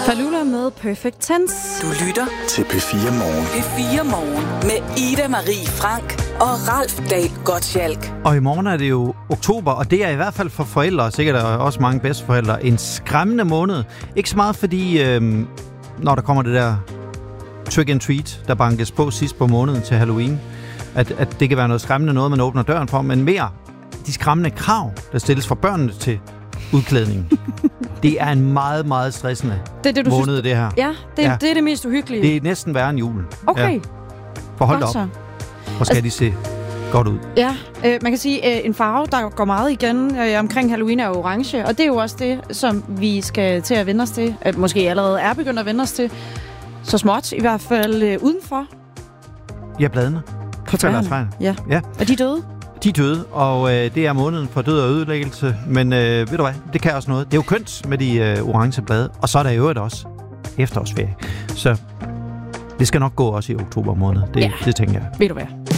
Falula med Perfect Tense. Du lytter til P4 Morgen. P4 Morgen med Ida Marie Frank og Ralf Dahl Gottschalk. Og i morgen er det jo oktober, og det er i hvert fald for forældre, og sikkert også mange bedsteforældre, en skræmmende måned. Ikke så meget fordi, når der kommer det der trick and treat, der bankes på sidst på måneden til Halloween, at det kan være noget skræmmende noget, man åbner døren for, men mere de skræmmende krav, der stilles for børnene til udklædning. Det er en meget, meget stressende måned, synes, det her. Ja, det er det mest uhyggelige. Det er næsten værre end julen. Okay. Ja. For hold op. Hvor skal de se godt ud? Ja, man kan sige, en farve, der går meget igen omkring Halloween, er orange. Og det er jo også det, som vi skal til at vende os til. At måske allerede er begyndt at vende os til. Så småt, i hvert fald udenfor. Ja, bladene. På træerne. Ja. Og de døde. De er døde, og det er måneden for død og ødelæggelse. Men ved du hvad, det kan også noget. Det er jo kønt med de orange blade. Og så er der jo også efterårsferie. Så det skal nok gå også i oktober måned. Det tænker jeg. Ved du hvad?